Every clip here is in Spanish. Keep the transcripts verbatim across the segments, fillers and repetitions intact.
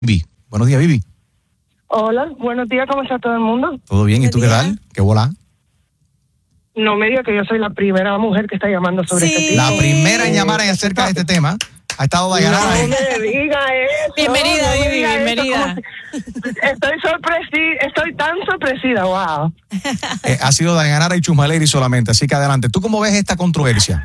Vivi. Buenos días, Vivi. Hola, buenos días, ¿cómo está todo el mundo? ¿Todo bien? ¿Y tú qué tal? ¿Qué bola? No me diga que yo soy la primera mujer que está llamando sobre Sí. este tema. La primera en llamar acerca de este tema ha estado Dayanara. No me diga eso. Bienvenida, no me Vivi, diga eso, bienvenida. ¿cómo se- Estoy sorprendida, estoy tan sorprendida, wow. Eh, ha sido Dayanara y Chumaleri solamente, así que adelante. ¿Tú cómo ves esta controversia?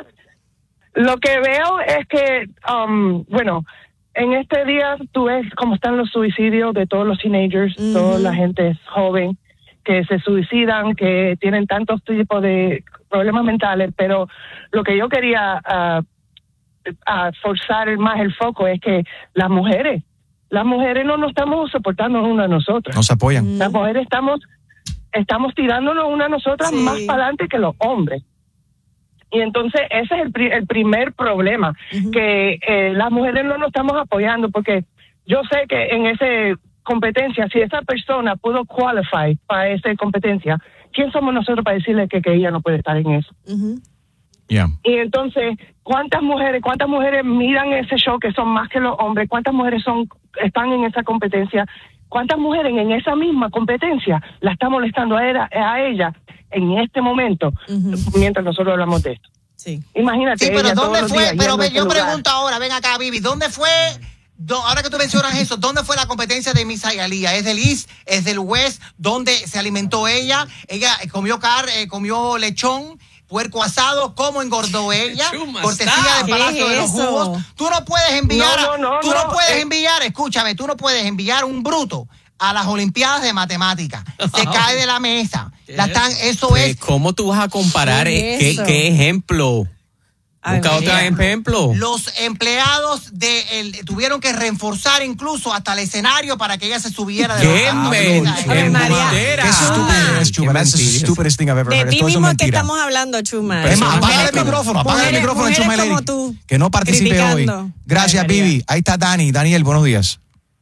Lo que veo es que, um, bueno, en este día tú ves cómo están los suicidios de todos los teenagers, Ujú. toda la gente joven que se suicidan, que tienen tantos tipos de problemas mentales, pero lo que yo quería ah, a forzar más el foco es que las mujeres, las mujeres no nos estamos soportando una a nosotras. ¿No se apoyan? Las mujeres estamos, estamos tirándonos una a nosotras Sí. más para adelante que los hombres. Y entonces ese es el, pri- el primer problema, Ujú. que eh, las mujeres no nos estamos apoyando, porque yo sé que en esa competencia, si esa persona pudo qualify para esa competencia, ¿quién somos nosotros para decirle que, que ella no puede estar en eso? Ujú. Yeah. Y entonces, ¿cuántas mujeres, cuántas mujeres miran ese show que son más que los hombres? ¿Cuántas mujeres son están en esa competencia? ¿Cuántas mujeres en esa misma competencia la está molestando a ella, a ella en este momento, Ujú. mientras nosotros hablamos de esto? Sí. Imagínate. Sí, pero ella todos ¿dónde los fue? días Pero yendo a ve, ese yo lugar. pregunto ahora, ven acá, Vivi, ¿dónde fue? do- ahora que tú mencionas eso, ¿dónde fue la competencia de Miss Hialeah? ¿Es del East? ¿Es del West? ¿Dónde se alimentó ella? Ella eh, comió car, eh, comió lechón, puerco asado. ¿Cómo engordó ella? Chuma, Cortesía está. del ¿Qué Palacio es de los eso? Jugos. Tú no puedes enviar, No, a- no, no, tú no, no, puedes eh. enviar, escúchame, tú no puedes enviar un bruto a las Olimpiadas de Matemáticas. Se cae de la mesa. La están, eso Pues, es. ¿cómo tú vas a comparar? ¿Qué es ¿Qué, eso? qué ejemplo? Ay, Busca otro María. ejemplo. Los empleados de el, tuvieron que reforzar incluso hasta el escenario para que ella se subiera de ¡Qué la men- tabla. Ave María. embustera! Qué estúpido es, Chuma. Qué That's the mentira. stupidest thing I've ever De heard. ti Esto es mismo que mentira. estamos hablando, Chuma. Es más, Eso apaga es el como- micrófono, apaga el mujeres- micrófono de mujeres Chumaleri, como tú, que no participe hoy. criticando. Gracias, Ay, María. Vivi. Ahí está Dani. Daniel, buenos días.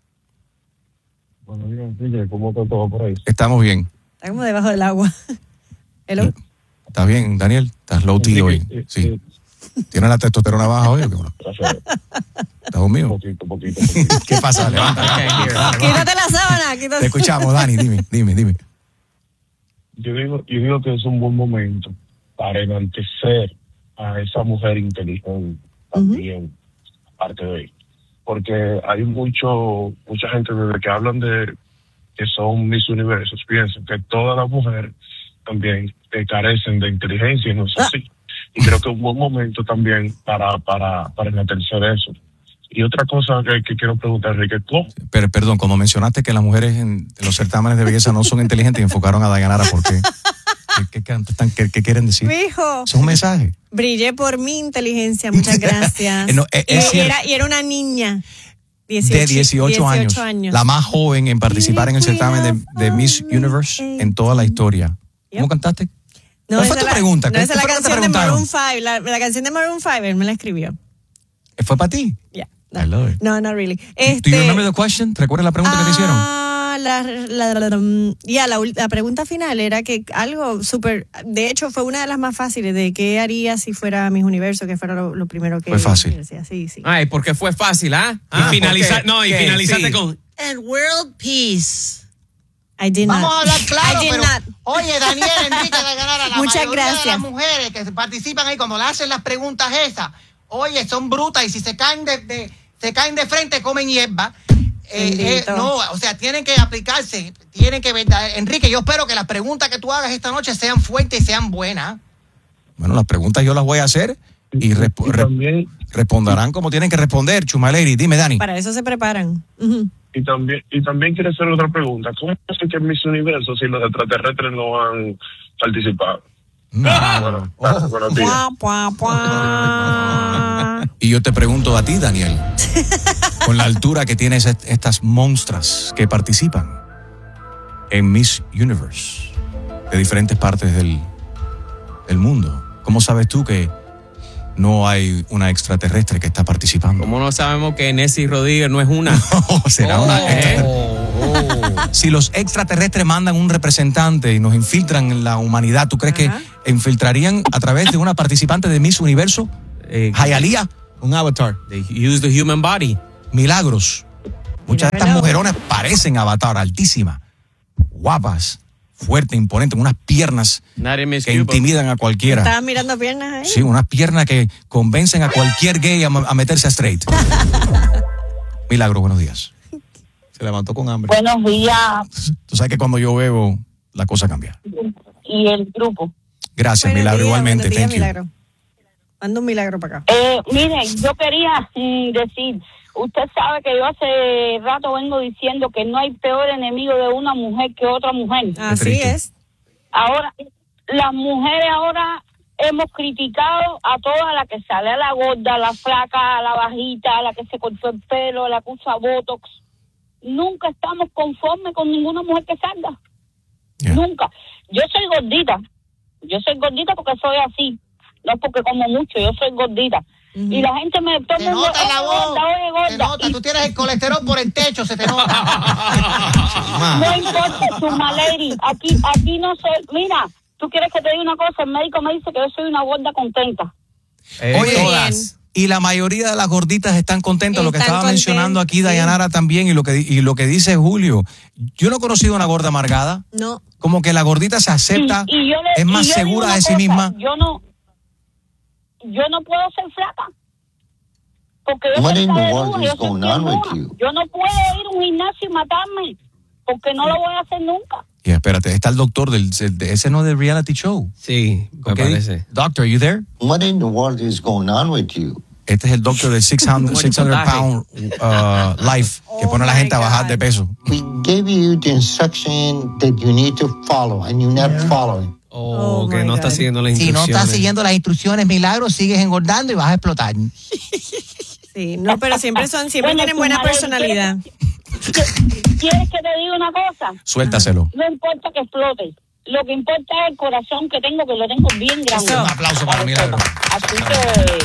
Buenos días, Enrique. ¿Cómo está todo por ahí? Estamos bien. Está como debajo del agua. Hello. ¿Estás bien, Daniel? ¿Estás low T hoy? Eh, Sí. eh, ¿Tienes la testosterona baja hoy o qué? Bueno, gracias. ¿estás conmigo? Poquito, poquito, poquito. ¿Qué pasa? Levanta. Quítate la sábana. Quítate. Te escuchamos, Dani. Dime, dime, dime. Yo digo, yo digo que es un buen momento para enaltecer a esa mujer inteligente también, aparte de él. Porque hay mucho mucha gente desde que hablan de que son Miss Universos, piensan que todas las mujeres también eh, carecen de inteligencia y no es así. Y creo que es un buen momento también para, para, para enaltecer eso. Y otra cosa que, que quiero preguntar, Enrique, ¿cómo? Pero, perdón, cuando mencionaste que las mujeres en, en los certámenes de belleza no son inteligentes y enfocaron a Dayanara, ¿por qué? ¿Qué, qué, cantan? ¿Qué, qué quieren decir? Hijo, ¿Eso es un mensaje? brillé por mi inteligencia. Muchas gracias. Eh, no, eh, y, es y cierto. era, y era una niña. dieciocho, De dieciocho años, la más joven en participar en el certamen de, de Miss Universe en toda la historia. ¿Cómo Yep. cantaste? No, ¿Cuál fue esa tu la- pregunta? No, ¿Qué- esa qué es la fue lo que te canción de preguntaron? Maroon five. La, la canción de Maroon five, él me la escribió. ¿Fue para ti? Yeah. I love it. No, not really. Do Este, you remember the question? ¿Te recuerdas la pregunta que te hicieron? Ah, la, la, la, la, mm, ya, la, ul- la pregunta final era que algo súper, de hecho fue una de las más fáciles, de qué haría si fuera Miss Universo, que fuera lo, lo primero que Fue fácil. que decía. Sí, sí. Ay, porque fue fácil, ¿ah? Y finalizar, no, y ¿Qué? finalizaste Sí. con And World Peace. I did Vamos not. a hablar claro, I did pero not. oye, Daniel, Enrique, de ganar a la Muchas mayoría de gracias. las mujeres que participan ahí, cuando le hacen las preguntas esas, oye, son brutas y si se caen de, de- se caen de frente, comen hierba. Eh, eh, Bendito. no, o sea, tienen que aplicarse, tienen que ver. Enrique, yo espero que las preguntas que tú hagas esta noche sean fuertes y sean buenas. Bueno, las preguntas yo las voy a hacer y, resp- Y re- también, responderán como tienen que responder. Chumaleri, dime, Dani. Para eso se preparan. Ujú. y también, y también quiero hacer otra pregunta. ¿Cómo es que en Miss Universo si los extraterrestres no han participado? Ah, Bueno, oh. buenos días. Pua, pua, pua. Y yo te pregunto a ti, Daniel, con la altura que tienes est- estas monstras que participan en Miss Universe de diferentes partes del, del mundo, ¿cómo sabes tú que no hay una extraterrestre que está participando? ¿Cómo no sabemos que Nessie Rodríguez no es una? Oh, será una ¿Eh? extra- Si los extraterrestres mandan un representante y nos infiltran en la humanidad, ¿tú crees Ajá. que infiltrarían a través de una participante de Miss Universo? Eh, Hialeah, un avatar. They use the human body. milagros. Muchas de estas Hello. mujerones parecen Avatar, altísimas, guapas, fuertes, imponentes, unas piernas Nadie me que intimidan a cualquiera. ¿Estabas mirando piernas ahí? Sí, unas piernas que convencen a cualquier gay a, a meterse a straight. Milagro, buenos días. Se levantó con hambre. Buenos días, Tú sabes que cuando yo bebo, la cosa cambia. y el grupo. Gracias, Buenos Milagro, días, igualmente. buenos días, Thank you. Milagro. Manda un milagro para acá. Eh, miren, yo quería mm, decir, usted sabe que yo hace rato vengo diciendo que no hay peor enemigo de una mujer que otra mujer. Así triste. es. Ahora, las mujeres ahora hemos criticado a toda la que sale, a la gorda, a la flaca, a la bajita, a la que se cortó el pelo, a la que usa botox. Nunca estamos conformes con ninguna mujer que salga. Yeah. Nunca. Yo soy gordita. Yo soy gordita porque soy así. No porque como mucho, yo soy gordita. Ujú. Y la gente me todo Te el mundo, nota la "Oye, voz, gorda, oye, gorda". te nota, Y tú tienes el colesterol por el techo, se te nota. no importa, Chuma Lady, aquí, aquí no soy, mira, tú quieres que te diga una cosa, el médico me dice que yo soy una gorda contenta. Eh, Oye, todas. y la mayoría de las gorditas están contentas, lo que Están estaba contentas, mencionando aquí sí. Dayanara también, y lo que y lo que dice Julio. Yo no he conocido una gorda amargada. No. Como que la gordita se acepta, Y- y yo le- es más y yo digo segura una de sí cosa, misma. Yo no, yo no puedo ser flaca. Porque yo What soy in the caderuda, world yo is soy going on with piernuda. you? Yo no puedo ir a un gimnasio y matarme, porque no lo voy a hacer nunca. Y espérate, está el doctor del de- ese no del reality show. Sí, me ¿Ok? parece. Doctor, are you there? What in the world is going on with you? Este es el doctor del six hundred, six hundred pound uh, life que Oh pone a la my gente a bajar God. de peso. We gave you the instruction that you need to follow, and you're not following. Oh, Oh, que my no está God. siguiendo las Si no instrucciones. estás siguiendo las instrucciones, Milagro, sigues engordando y vas a explotar. Sí, no, pero siempre son, siempre Bueno, tienen buena Chuma Lady, personalidad. ¿Quieres que te diga una cosa? Suéltaselo. No importa que explote. Lo que importa es el corazón que tengo, que lo tengo bien grande. Un aplauso para Milagro. Así que,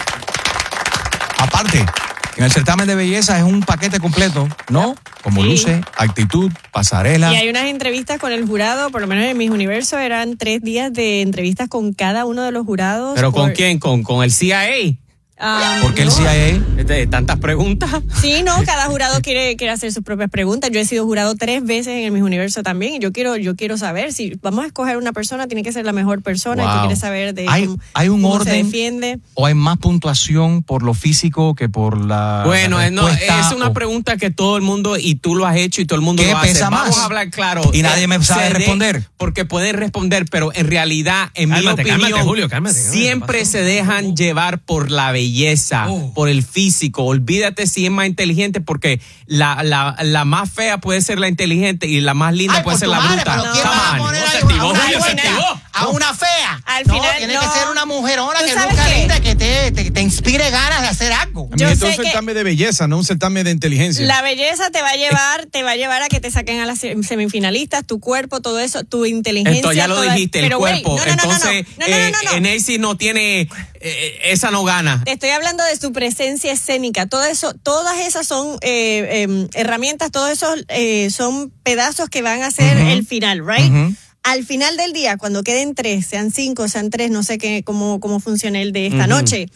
Aparte, en el certamen de belleza es un paquete completo, ¿no? Como Sí. luce, actitud, pasarela. Y hay unas entrevistas con el jurado, por lo menos en Mis Universo eran tres días de entrevistas con cada uno de los jurados. ¿Pero con por- quién? ¿Con, con el C I A? Ah, ¿Por qué el no. C I A? Este, tantas preguntas. Sí, no, cada jurado quiere, quiere hacer sus propias preguntas. Yo he sido jurado tres veces en el Mis Universo también y yo quiero, yo quiero saber si vamos a escoger una persona, tiene que ser la mejor persona y tú Wow. quieres saber de Hay- cómo, hay un cómo se orden. defiende. ¿O hay más puntuación por lo físico que por la Bueno, la eh, no, respuesta? es una O- pregunta que todo el mundo, y tú lo has hecho y todo el mundo ¿Qué lo hace. pesa Vamos más? a hablar claro. Y nadie me sabe Se de- responder. Porque pueden responder, pero en realidad, en Cálmate, mi opinión, cálmate, Julio, cálmate, cálmate, siempre ¿qué pasó? se dejan llevar por la belleza, Oh. por el físico. Olvídate si es más inteligente, porque la, la, la más fea puede ser la inteligente y la más linda Ay, puede por ser tu la madre, bruta. pero ¿quién Come va a on. poner No se a- activó, a una Julio, se buena- activó. a una fea? Al no, final, tiene no. que ser una mujerona ¿Tú que sabes luzca qué? linda, que te, te, te inspire ganas de hacer algo. Yo Esto es sé un que- certamen de belleza, no un certamen de inteligencia. La belleza te va a llevar, te va a llevar a que te saquen a las semifinalistas, tu cuerpo, todo eso, tu inteligencia. Esto ya lo toda- dijiste, el pero, güey, cuerpo. no, no, no, no, no. Entonces, No, no, no, no, no. eh, Nancy no tiene, eh, esa no gana. Te estoy hablando de su presencia escénica. Todo eso, todas esas son eh, eh, herramientas, todos esos eh, son pedazos que van a ser Ujú. el final, right? Ujú. Al final del día, cuando queden tres, sean cinco, sean tres, no sé qué, cómo, cómo funciona el de esta Ujú. noche,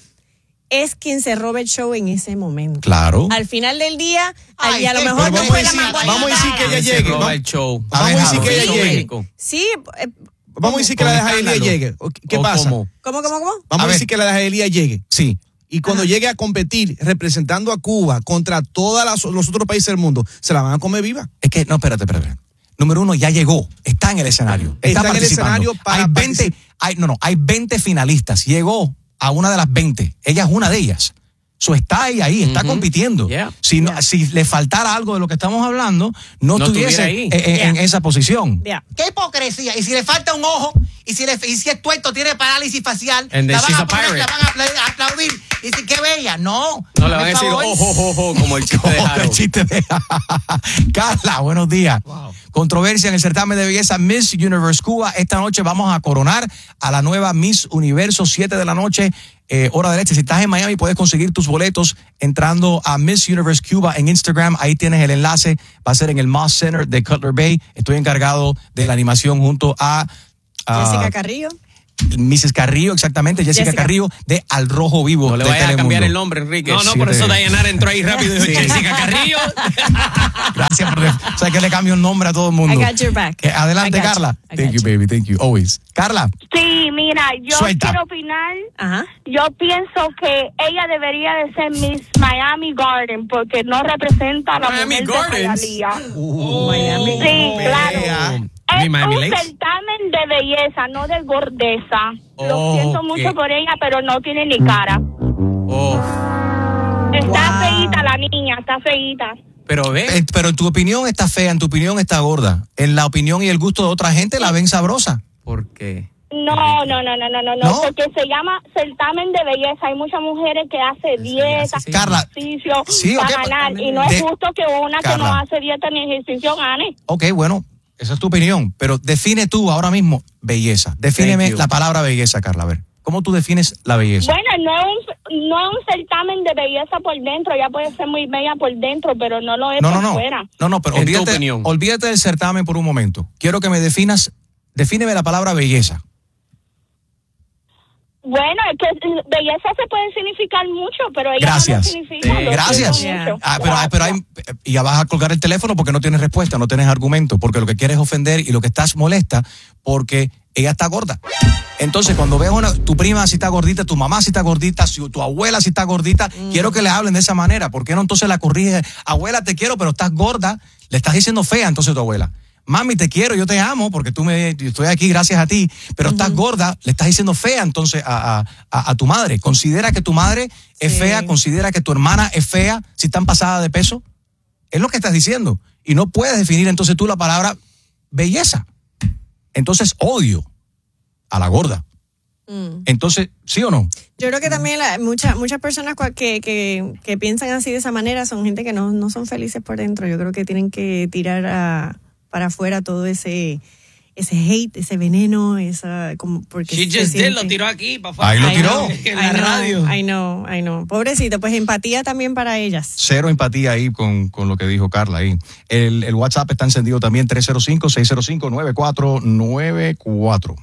es quien se robe el show en ese momento. Claro. Al final del día, Ay, y a lo qué- mejor pero no vamos fue a la decir- más vamos a decir que ella Se llegue, roba ¿no? el show. A ver, Vamos a decir Jalo. que ella Sí, llegue. Rico. Sí, eh, Vamos a decir que Con la de Jaelía escándalo. llegue. ¿Qué ¿O pasa? cómo? ¿cómo, cómo, cómo? Vamos A a, ver. decir que la de Jaelía llegue. Sí. Y cuando llegue a competir representando a Cuba contra todos los otros países del mundo, se la van a comer viva. Es que, no, espérate, espérate. Número uno, ya llegó, está en el escenario. Está, Está en el participando. escenario para hay veinte, particip- hay, no, no, hay veinte finalistas. Llegó a una de las veinte. Ella es una de ellas. So, está ahí, ahí, está Ujú. compitiendo. Yeah. Si, no- Yeah. si le faltara algo de lo que estamos hablando, no, No estuviese estuviera ahí. en, en- en Yeah. esa posición. Ya. Qué hipocresía. Y si le falta un ojo, y si, le, y si es tuerto, tiene parálisis facial, And then la van, she's a a poner, pirate. la van a apla- a aplaudir. Y decir, qué bella. No. No le van a Por decir, favor. ojo, ojo, ojo, como el chiste de Oh, Harold. el chiste de- Carla, buenos días. Controversia en el certamen de belleza Miss Universe Cuba. Esta noche vamos a coronar a la nueva Miss Universo, siete de la noche, eh, hora del este. Si estás en Miami, puedes conseguir tus boletos entrando a Miss Universe Cuba en Instagram. Ahí tienes el enlace. Va a ser en el Moss Center de Cutler Bay. Estoy encargado de la animación junto a... a Jessica Carrillo. missus Carrillo, exactamente, Jessica, Jessica. Carrillo, de Al Rojo Vivo. No le de vayas a Telemundo. cambiar el nombre, Enrique. No, no, Sí, por te- eso Dayanara entró ahí rápido y dijo, Sí. Jessica Carrillo. Gracias por... O sea, que le cambio el nombre a todo el mundo. I got your back. Eh, adelante, I got Carla. you. I Thank got you, you. baby. Thank you. Always. Carla. Sí, mira, yo Suelta. quiero opinar. Ajá. Yo pienso que ella debería de ser Miss Miami Garden porque no representa a la Miami mujer Gardens. de Hialeah. Miami. Sí, claro. Mi Es Miami un Lakes. certamen de belleza, no de gordeza. Lo Oh, siento ok. mucho por ella, pero no tiene ni cara. Oh, Está Wow. feíta la niña, está feíta. pero ve. Eh, pero en tu opinión está fea, en tu opinión está gorda. En la opinión y el gusto de otra gente la ven sabrosa. ¿Por qué? No, no, no, no, no, no, ¿No? no, porque se llama certamen de belleza. Hay muchas mujeres que hacen dieta, sí, sí. Carla, ejercicio sí, para ok, ganar. Y no de- es justo que una que no Carla. hace dieta ni ejercicio gane. Ok, bueno, esa es tu opinión, pero define tú ahora mismo belleza. Defíneme Thank you. la palabra belleza, Carla. A ver, ¿cómo tú defines la belleza? Bueno, no es, un, no es un certamen de belleza por dentro. Ella puede ser muy bella por dentro, pero no lo es No, por no, no. fuera. No, no, pero En tu olvídate, opinión. olvídate del certamen por un momento. Quiero que me definas, defíneme la palabra belleza. Bueno, es que belleza se puede significar mucho, pero ella Gracias. no lo significa. Sí. Lo Gracias. siento mucho. Ah, pero, ah, pero hay, y ya vas a colgar el teléfono porque no tienes respuesta, no tienes argumento, porque lo que quieres es ofender y lo que estás molesta porque ella está gorda. Entonces, cuando veo una, tu prima si está gordita, tu mamá si está gordita, si tu abuela si está gordita, quiero que le hablen de esa manera. ¿Por qué no entonces la corrige? Abuela, te quiero, pero estás gorda. Le estás diciendo fea entonces a tu abuela. Mami, te quiero, yo te amo, porque tú me, yo estoy aquí gracias a ti, pero estás gorda, le estás diciendo fea entonces a, a, a, a tu madre. Considera que tu madre es Sí. fea, considera que tu hermana es fea, si están pasadas de peso. Es lo que estás diciendo. Y no puedes definir entonces tú la palabra belleza. Entonces odio a la gorda. Mm. Entonces, ¿sí o no? Yo creo que también la- muchas muchas personas cua- que, que, que piensan así de esa manera son gente que no, no son felices por dentro. Yo creo que tienen que tirar a, para afuera todo ese ese hate, ese veneno, esa como porque She se just did, siente- lo tiró aquí, para afuera. Ahí lo I tiró. know, En I la know, radio. I know, I know. Pobrecito, pues empatía también para ellas. Cero empatía ahí con, con lo que dijo Carla ahí. El, el WhatsApp está encendido también, tres cero cinco, seis cero cinco, nueve cuatro nueve cuatro.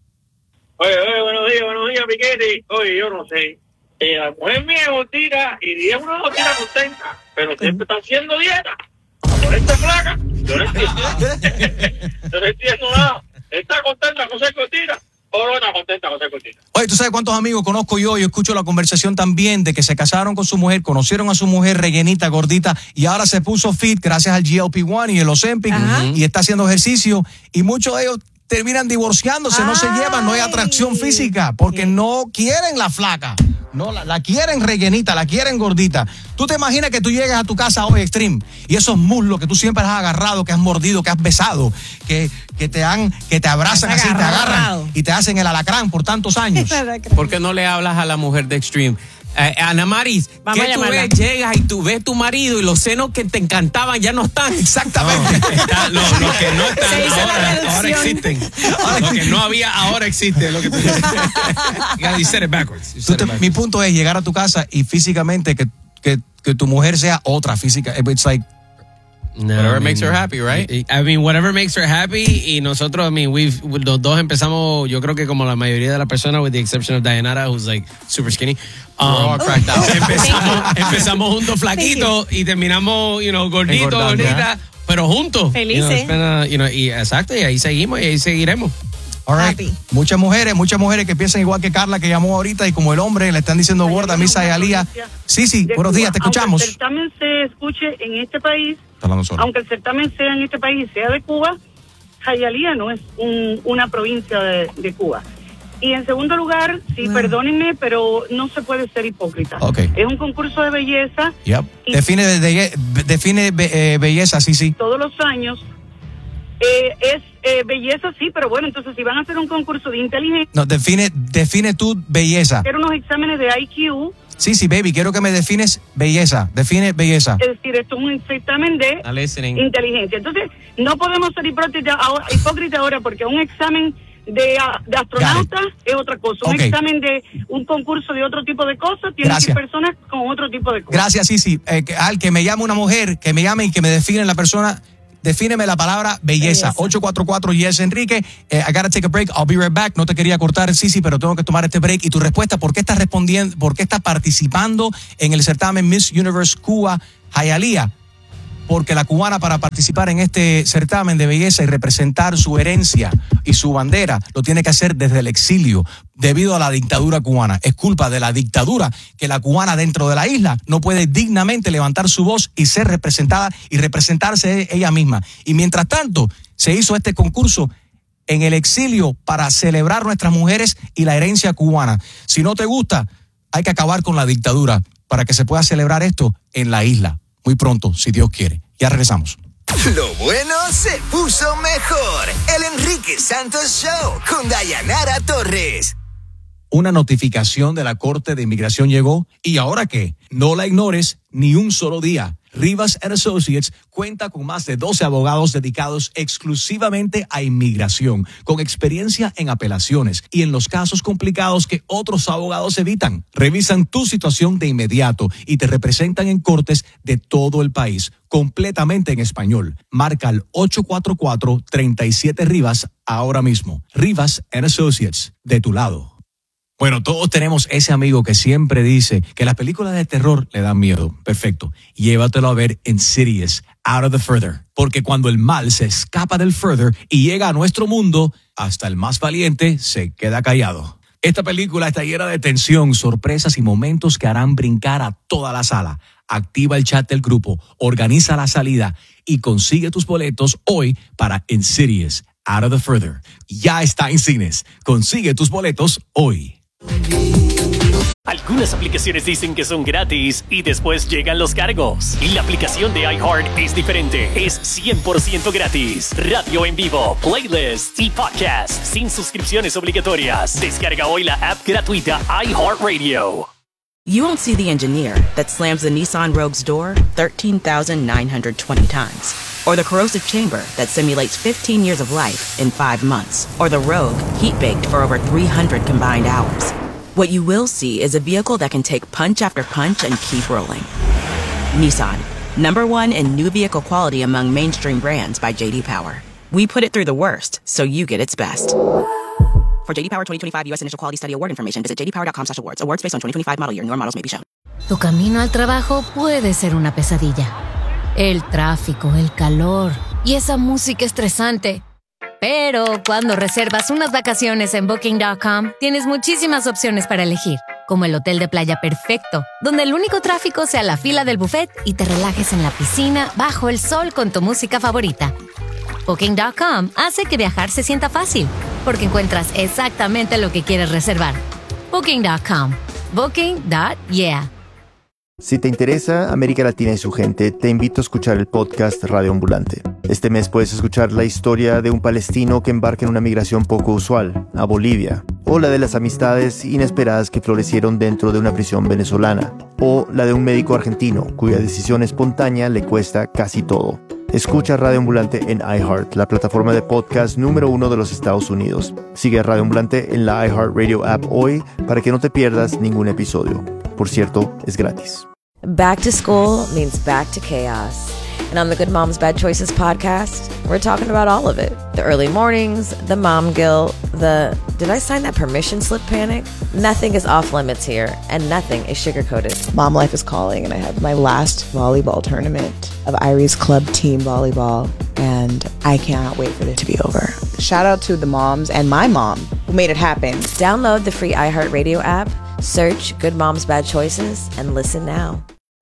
Oye, oye, buenos días, buenos días, Piquete. Oye, yo no sé. Eh, la mujer mía es gordita y es una gordita contenta, pero siempre está haciendo dieta. Por esta flaca, yo no entiendo. Yo no entiendo nada. Está contenta con ser gordita o no está contenta con ser gordita. Oye, ¿tú sabes cuántos amigos conozco yo? Yo escucho la conversación también de que se casaron con su mujer, conocieron a su mujer rellenita, gordita, y ahora se puso fit gracias al G L P uno y el Ozempic, Ajá. y está haciendo ejercicio, y muchos de ellos terminan divorciándose, no se Ay. llevan, no hay atracción física, porque no quieren la flaca, no la, la quieren rellenita, la quieren gordita. Tú te imaginas que tú llegas a tu casa hoy, Extreme, y esos muslos que tú siempre has agarrado, que has mordido, que has besado, que, que te han, que te abrazan Has así, te agarran agarrado. y te hacen el alacrán por tantos años. ¿Por qué no le hablas a la mujer de Extreme? Eh, Ana Maris, Vamos a ¿qué tú llamarla. ves? Llegas y tú ves tu marido y los senos que te encantaban ya no están. Exactamente. Está- lo, lo que no está Se hizo la ahora, reducción. ahora existen. Lo que no había ahora existe. Lo que tú you you said it backwards. You Tú said te- it backwards. mi punto es llegar a tu casa y físicamente que, que, que tu mujer sea otra física. It's like, No, Whatever I mean, makes her happy, right? I I mean, whatever makes her happy. Y nosotros, I mean, we've, los dos empezamos, yo creo que como la mayoría de las personas, with the exception of Dayanara, who's like super skinny. We're all cracked out. Empezamos, empezamos juntos flaquitos y terminamos, you know, gordito, Engordando, gordita, pero juntos. Felices. You know, it's been a- you know, y exacto, y ahí seguimos y ahí seguiremos. all right. Happy. Muchas mujeres, muchas mujeres que piensan igual que Carla que llamó ahorita y como el hombre le están diciendo gorda, misa y alía. Sí, sí, de buenos Cuba. días, te escuchamos. Aunque el certamen se escuche en este país, Está hablando solo. aunque el certamen sea en este país y sea de Cuba, Hialeah no es un- una provincia de, de Cuba. Y en segundo lugar, sí, Wow. perdónenme, pero no se puede ser hipócrita. Ok. Es un concurso de belleza Yep. y- Define, de- de- define be- eh, belleza, sí, sí. todos los años. Eh, es eh, belleza, sí, pero bueno, entonces si van a hacer un concurso de inteligencia, No, define, define tú belleza. hacer unos exámenes de I Q, Sí, sí, baby, quiero que me defines belleza. Define belleza. es decir, esto es un certamen de Not listening. inteligencia. Entonces, no podemos ser hipócritas ahora, hipócritas ahora porque un examen de, ah, de astronauta es otra cosa. Un Ok. examen de un concurso de otro tipo de cosas tiene que Gracias. ir personas con otro tipo de cosas. Gracias, sí, sí. Eh, que- al que me llame una mujer, que me llame y que me define la persona defíneme la palabra belleza. Belleza. ocho cuatro cuatro Yes Enrique. Eh, I gotta take a break. I'll be right back. No te quería cortar, Sisi, pero tengo que tomar este break. Y tu respuesta, ¿por qué estás respondiendo, por qué estás participando en el certamen Miss Universe Cuba Hialeah? Porque la cubana, para participar en este certamen de belleza y representar su herencia y su bandera, lo tiene que hacer desde el exilio, debido a la dictadura cubana. Es culpa de la dictadura que la cubana dentro de la isla no puede dignamente levantar su voz y ser representada y representarse ella misma. Y mientras tanto, se hizo este concurso en el exilio para celebrar nuestras mujeres y la herencia cubana. Si no te gusta, hay que acabar con la dictadura para que se pueda celebrar esto en la isla. Muy pronto, si Dios quiere. Ya regresamos. Lo bueno se puso mejor. El Enrique Santos Show con Dayanara Torres. Una notificación de la Corte de Inmigración llegó. ¿Y ahora qué? No la ignores ni un solo día. Rivas and Associates cuenta con más de doce abogados dedicados exclusivamente a inmigración, con experiencia en apelaciones y en los casos complicados que otros abogados evitan. Revisan tu situación de inmediato y te representan en cortes de todo el país, completamente en español. Marca al ocho cuatro cuatro, tres siete Rivas ahora mismo. Rivas and Associates, de tu lado. Bueno, todos tenemos ese amigo que siempre dice que las películas de terror le dan miedo. Perfecto. Llévatelo a ver Insidious, Out of the Further. Porque cuando el mal se escapa del Further y llega a nuestro mundo, hasta el más valiente se queda callado. Esta película está llena de tensión, sorpresas y momentos que harán brincar a toda la sala. Activa el chat del grupo, organiza la salida y consigue tus boletos hoy para Insidious, Out of the Further. Ya está en cines. Consigue tus boletos hoy. Algunas aplicaciones dicen que son gratis y después llegan los cargos. Y la aplicación de iHeart es diferente. Es cien por ciento gratis. Radio en vivo, playlists y podcasts sin suscripciones obligatorias. Descarga hoy la app gratuita iHeartRadio. You won't see the engineer that slams the Nissan Rogue's door thirteen thousand nine hundred twenty times. Or the corrosive chamber that simulates fifteen years of life in five months. Or the Rogue heat-baked for over three hundred combined hours. What you will see is a vehicle that can take punch after punch and keep rolling. Nissan, number one in new vehicle quality among mainstream brands by J D Power. We put it through the worst, so you get its best. For J D Power twenty twenty-five U S Initial Quality Study Award information, visit j d power dot com slash awards. Awards based on twenty twenty-five model year. Newer models may be shown. Tu camino al trabajo puede ser una pesadilla. El tráfico, el calor y esa música estresante. Pero cuando reservas unas vacaciones en Booking punto com, tienes muchísimas opciones para elegir, como el hotel de playa perfecto, donde el único tráfico sea la fila del buffet y te relajes en la piscina bajo el sol con tu música favorita. Booking punto com hace que viajar se sienta fácil, porque encuentras exactamente lo que quieres reservar. Booking punto com. Booking punto yeah. Si te interesa América Latina y su gente, te invito a escuchar el podcast Radio Ambulante. Este mes puedes escuchar la historia de un palestino que embarca en una migración poco usual, a Bolivia, o la de las amistades inesperadas que florecieron dentro de una prisión venezolana, o la de un médico argentino cuya decisión espontánea le cuesta casi todo. Escucha Radio Ambulante en iHeart, la plataforma de podcast número uno de los Estados Unidos. Sigue a Radio Ambulante en la iHeartRadio app hoy para que no te pierdas ningún episodio. Por cierto, es gratis. Back to school means back to chaos. And on the Good Moms Bad Choices podcast, we're talking about all of it. The early mornings, the mom guilt, the did I sign that permission slip panic? Nothing is off limits here, and nothing is sugar-coated. Mom life is calling, and I have my last volleyball tournament of Irie's club team volleyball, and I cannot wait for it to be over. Shout out to the moms and my mom who made it happen. Download the free iHeartRadio app, search Good Moms Bad Choices, and listen now.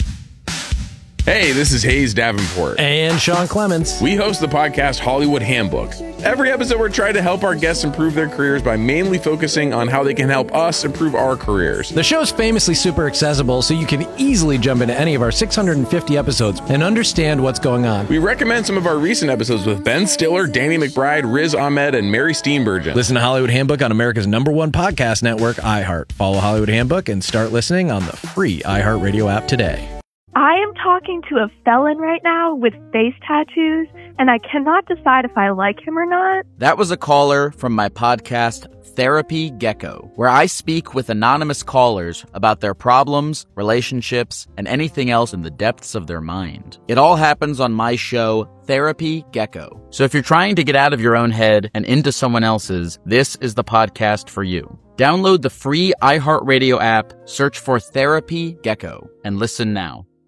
Hey, this is Hayes Davenport. And Sean Clements. We host the podcast Hollywood Handbook. Every episode, we're trying to help our guests improve their careers by mainly focusing on how they can help us improve our careers. The show's famously super accessible, so you can easily jump into any of our six hundred fifty episodes and understand what's going on. We recommend some of our recent episodes with Ben Stiller, Danny McBride, Riz Ahmed, and Mary Steenburgen. Listen to Hollywood Handbook on America's number one podcast network, iHeart. Follow Hollywood Handbook and start listening on the free iHeartRadio app today. I am talking to a felon right now with face tattoos and I cannot decide if I like him or not. That was a caller from my podcast, Therapy Gecko, where I speak with anonymous callers about their problems, relationships, and anything else in the depths of their mind. It all happens on my show, Therapy Gecko. So if you're trying to get out of your own head and into someone else's, this is the podcast for you. Download the free iHeartRadio app, search for Therapy Gecko, and listen now.